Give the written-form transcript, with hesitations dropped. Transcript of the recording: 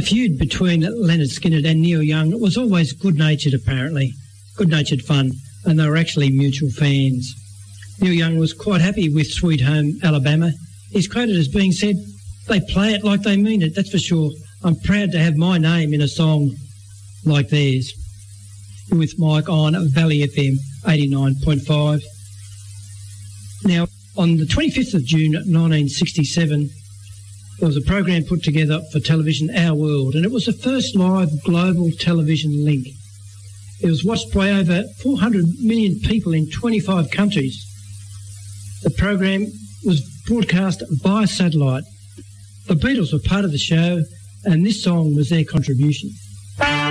feud between Leonard Skinner and Neil Young was always good-natured, apparently. Good-natured fun, and they were actually mutual fans. Neil Young was quite happy with Sweet Home Alabama. He's quoted as being said, "They play it like they mean it, that's for sure. I'm proud to have my name in a song like theirs." With Mike on Valley FM 89.5. Now, on the 25th of June 1967, there was a program put together for television, Our World, and it was the first live global television link. It was watched by over 400 million people in 25 countries. The program was broadcast via satellite. The Beatles were part of the show, and this song was their contribution.